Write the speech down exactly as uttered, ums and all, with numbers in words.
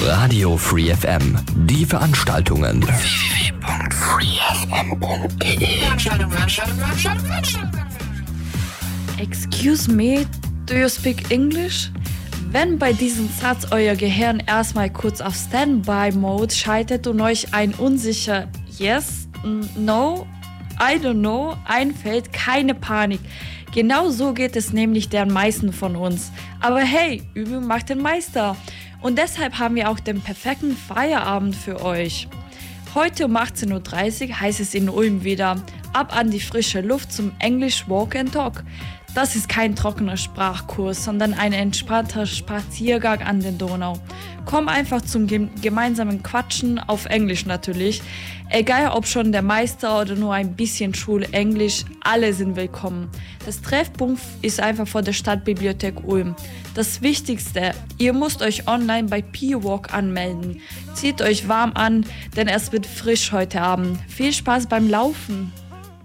Radio Free F M. Die Veranstaltungen. w w w punkt free f m punkt d e Excuse me, do you speak English? Wenn bei diesem Satz euer Gehirn erstmal kurz auf Standby-Mode schaltet und euch ein unsicher Yes, No, I don't know einfällt, keine Panik. Genau so geht es nämlich den meisten von uns. Aber hey, Übung macht den Meister. Und deshalb haben wir auch den perfekten Feierabend für euch. Heute um achtzehn Uhr dreißig heißt es in Ulm wieder ab an die frische Luft zum English Walk and Talk. Das ist kein trockener Sprachkurs, sondern ein entspannter Spaziergang an der Donau. Komm einfach zum gemeinsamen Quatschen, auf Englisch natürlich. Egal ob schon der Meister oder nur ein bisschen Schulenglisch, alle sind willkommen. Das Treffpunkt ist einfach vor der Stadtbibliothek Ulm. Das Wichtigste, ihr müsst euch online bei P-Walk anmelden. Zieht euch warm an, denn es wird frisch heute Abend. Viel Spaß beim Laufen!